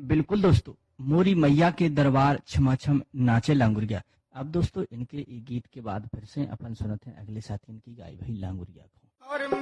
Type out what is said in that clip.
बिल्कुल दोस्तों, मोरी मैया के दरबार छमा छम नाचे लांगुरिया। अब दोस्तों इनके गीत के बाद फिर से अपन सुनते हैं अगले साथी इनकी गाई भाई लांगुरिया को। और